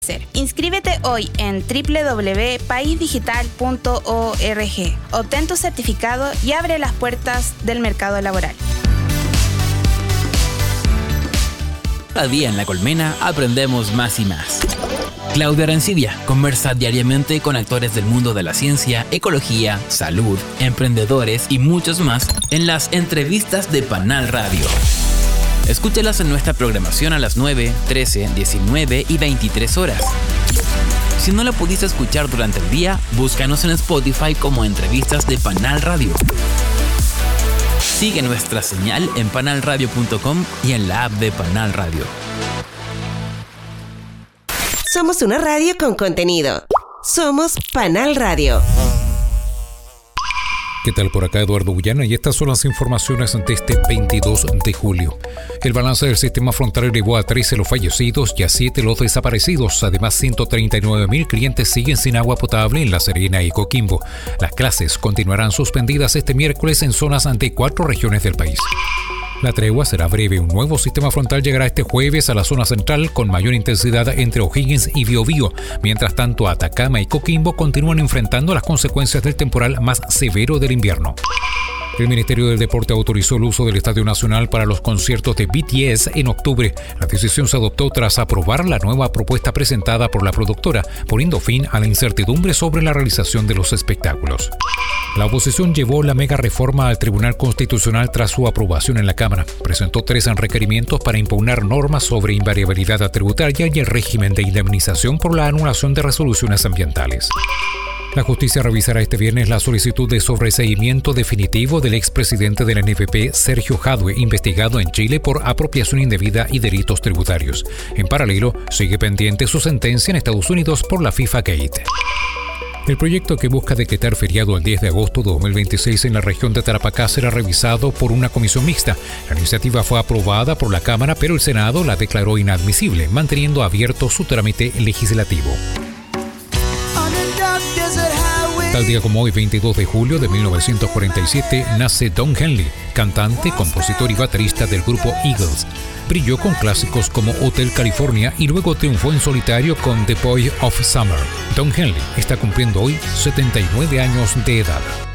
Inscríbete hoy en www.paisdigital.org. Obtén tu certificado y abre las puertas del mercado laboral. Cada día en La Colmena aprendemos más y más. Claudia Arancibia conversa diariamente con actores del mundo de la ciencia, ecología, salud, emprendedores y muchos más en las entrevistas de Panal Radio. Escúchalas en nuestra programación a las 9, 13, 19 y 23 horas. Si no la pudiste escuchar durante el día, búscanos en Spotify como Entrevistas de Panal Radio. Sigue nuestra señal en panalradio.com y en la app de Panal Radio. Somos una radio con contenido. Somos Panal Radio. ¿Qué tal? Por acá Eduardo Bullana y estas son las informaciones de este 22 de julio. El balance del sistema frontal elevó a 13 los fallecidos y a 7 los desaparecidos. Además, 139.000 clientes siguen sin agua potable en La Serena y Coquimbo. Las clases continuarán suspendidas este miércoles en zonas de 4 regiones del país. La tregua será breve. Un nuevo sistema frontal llegará este jueves a la zona central con mayor intensidad entre O'Higgins y Biobío. Mientras tanto, Atacama y Coquimbo continúan enfrentando las consecuencias del temporal más severo del invierno. El Ministerio del Deporte autorizó el uso del Estadio Nacional para los conciertos de BTS en octubre. La decisión se adoptó tras aprobar la nueva propuesta presentada por la productora, poniendo fin a la incertidumbre sobre la realización de los espectáculos. La oposición llevó la mega reforma al Tribunal Constitucional tras su aprobación en la Cámara. Presentó 3 requerimientos para impugnar normas sobre invariabilidad tributaria y el régimen de indemnización por la anulación de resoluciones ambientales. La justicia revisará este viernes la solicitud de sobreseimiento definitivo del expresidente de la NFP, Sergio Jadue, investigado en Chile por apropiación indebida y delitos tributarios. En paralelo, sigue pendiente su sentencia en Estados Unidos por la FIFA Gate. El proyecto que busca decretar feriado el 10 de agosto de 2026 en la región de Tarapacá será revisado por una comisión mixta. La iniciativa fue aprobada por la Cámara, pero el Senado la declaró inadmisible, manteniendo abierto su trámite legislativo. Tal día como hoy, 22 de julio de 1947, nace Don Henley, cantante, compositor y baterista del grupo Eagles. Brilló con clásicos como Hotel California y luego triunfó en solitario con The Boy of Summer. Don Henley está cumpliendo hoy 79 años de edad.